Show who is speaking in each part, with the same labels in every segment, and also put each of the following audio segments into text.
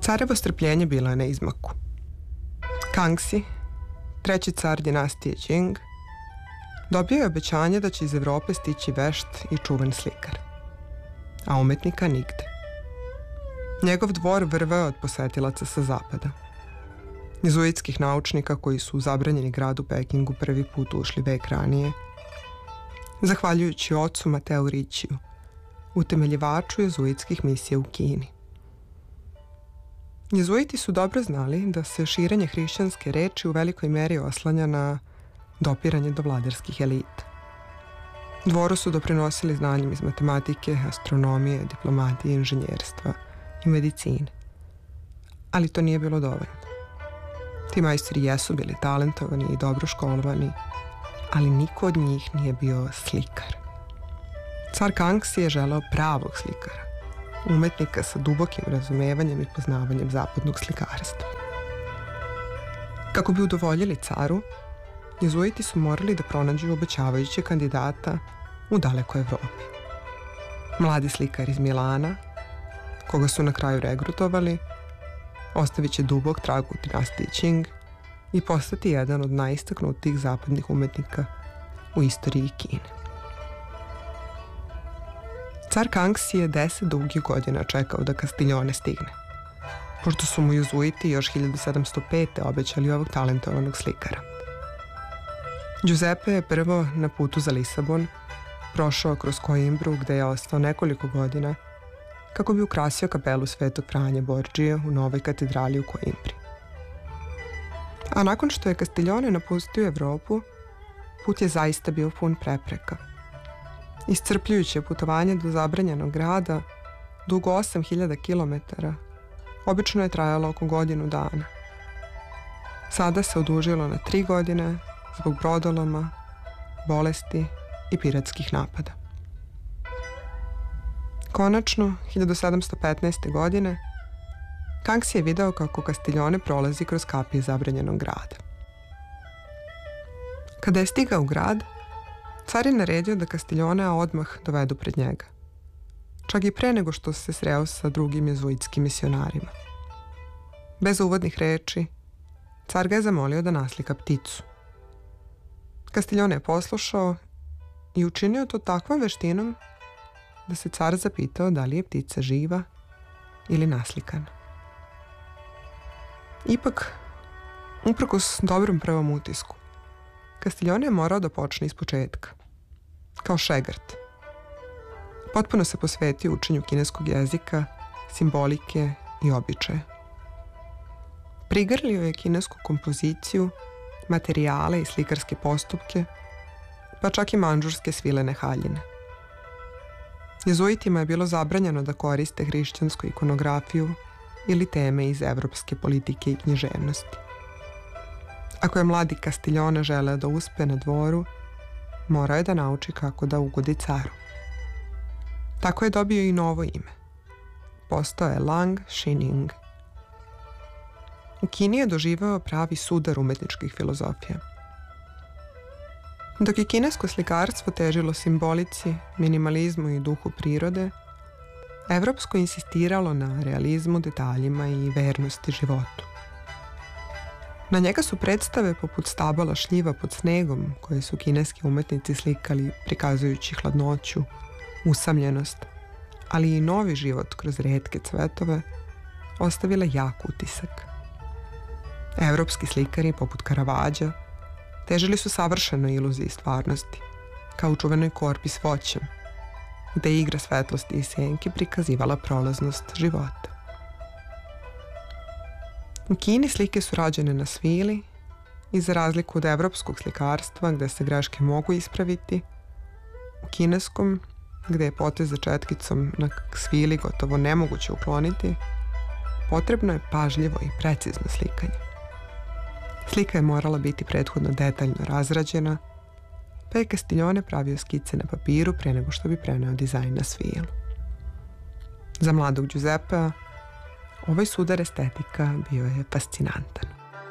Speaker 1: Carevo strpljenje bilo je na izmaku. Kangxi, treći car dinastije Qing, dobio je obećanje da će iz Evrope stići vešt i čuven slikar. A umetnika nigde. Njegov dvor vrveo od posetilaca sa zapada. Jezuitskih naučnika koji su u zabranjeni grad u Pekingu prvi put ušli vek ranije, zahvaljujući ocu Mateu Ricciu, utemeljivaču jezuitskih misija u Kini. Jezuiti su dobro znali da se širenje hrišćanske reči u velikoj meri oslanja na dopiranje do vladarskih elita. Dvoru su doprinosili znanjem iz matematike, astronomije, diplomatije, inženjerstva i medicine. Ali to nije bilo dovoljno. Ti majstori jesu bili talentovani i dobro školovani, ali niko od njih nije bio slikar. Car Kangxi je želeo pravog slikara, umetnika sa dubokim razumevanjem i poznavanjem zapadnog slikarstva. Kako bi udovoljili caru, jezuiti su morali da pronađu obećavajućeg kandidata u dalekoj Evropi. Mladi slikar iz Milana, koga su na kraju regrutovali, ostavit će dubok trag u dinastiji Qing i postati jedan od najistaknutijih zapadnih umetnika u istoriji Kine. Car Kangxi je 10 dugih godina čekao da Castiglione stigne, pošto su mu jezuiti još 1705. obećali ovog talentovanog slikara. Giuseppe je prvo na putu za Lisabon prošao kroz Koimbru, gde je ostao nekoliko godina kako bi ukrasio kapelu Svetog Franje Borđije u novoj katedrali u Koimbri. A nakon što je Castiglione napustio Evropu, put je zaista bio pun prepreka. Iscrpljujuće putovanje do zabranjenog grada, dugo 8000 km, obično je trajalo oko godinu dana. Sada se odužilo na 3 godine zbog brodoloma, bolesti i piratskih napada. Konačno, 1715. godine, Kangxi je video kako Castiglione prolazi kroz kapije zabranjenog grada. Kada je stigao u grad, car je naredio da Castiglionea odmah dovedu pred njega, čak i pre nego što se sreo sa drugim jezuitskim misionarima. Bez uvodnih reči, car ga je zamolio da naslika pticu. Castiglione je poslušao i učinio to takvom veštinom da se car zapitao da li je ptica živa ili naslikana. Ipak, uprkos dobrom prvom utisku, Castiglione je morao da počne iz početka, kao šegrt. Potpuno se posvetio učenju kineskog jezika, simbolike i običaja. Prigrlio je kinesku kompoziciju, materijale i slikarske postupke, pa čak i mandžurske svilene haljine. Jezuitima je bilo zabranjeno da koriste hrišćansku ikonografiju ili teme iz evropske politike i književnosti. Ako je mladi Castiglione želeo da uspe na dvoru, morao je da nauči kako da ugodi caru. Tako je dobio i novo ime. Postao je Lang Xining. U Kini je doživeo pravi sudar umetničkih filozofija. Dok je kinesko slikarstvo težilo simbolici, minimalizmu i duhu prirode, evropsko insistiralo na realizmu, detaljima i vernosti životu. Na njega su predstave poput stabala šljiva pod snegom, koje su kineski umetnici slikali prikazujući hladnoću, usamljenost, ali i novi život kroz retke cvetove, ostavile jak utisak. Evropski slikari poput Caravaggea težili su savršenoj iluziji stvarnosti, kao u čuvenoj korpi s voćem, gde je igra svetlosti i senki prikazivala prolaznost života. U Kini slike su rađene na svili i za razliku od evropskog slikarstva gde se greške mogu ispraviti, u kineskom, gde je potez za četkicom na svili gotovo nemoguće ukloniti, potrebno je pažljivo i precizno slikanje. Slika je morala biti prethodno detaljno razrađena, pa je Castiglione pravio skice na papiru pre nego što bi preneo dizajn na svilu. Za mladog Giuseppea ovaj sudar estetika bio je fascinantan.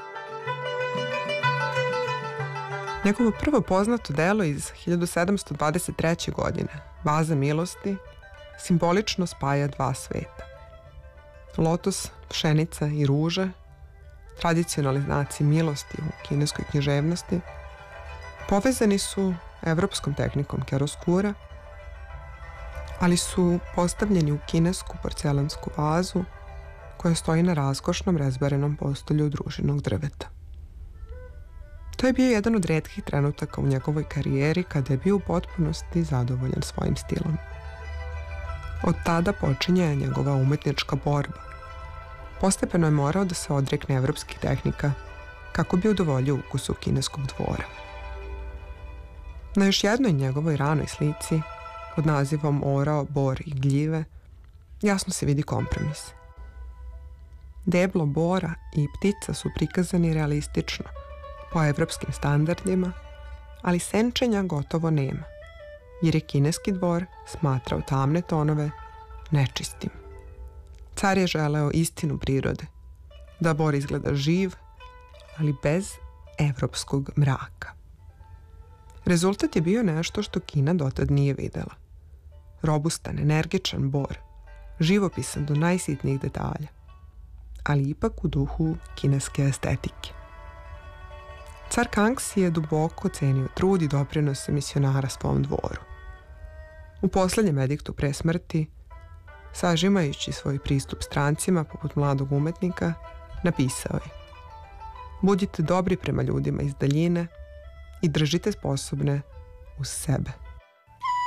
Speaker 1: Njegovo prvo poznato delo iz 1723. godine, Vaza milosti, simbolično spaja dva sveta. Lotos, pšenica i ruže, tradicionalni znaci milosti u kineskoj književnosti, povezani su evropskom tehnikom keroskura, ali su postavljeni u kinesku porcelansku vazu koja stoji na raskošnom rezbarenom postolju od ružinog drveta. To je bio jedan od retkih trenutaka u njegovoj karijeri kada je bio u potpunosti zadovoljan svojim stilom. Od tada počinje njegova umetnička borba. Postepeno je morao da se odrekne evropskih tehnika kako bi udovoljio ukusu kineskog dvora. Na još jednoj njegovoj ranoj slici, pod nazivom Orao, bor i gljive, jasno se vidi kompromis. Deblo bora i ptica su prikazani realistično, po evropskim standardima, ali senčenja gotovo nema, jer je kineski dvor smatrao tamne tonove nečistim. Car je želeo istinu prirode, da bor izgleda živ, ali bez evropskog mraka. Rezultat je bio nešto što Kina dotad nije videla. Robustan, energičan bor, živopisan do najsitnijih detalja, ali ipak u duhu kineske estetike. Car Kangxi je duboko cenio trud i doprinose misionara svom dvoru. U poslednjem ediktu pre smrti, sažimajući svoj pristup strancima poput mladog umetnika, napisao je: budite dobri prema ljudima iz daljine i držite sposobne uz sebe.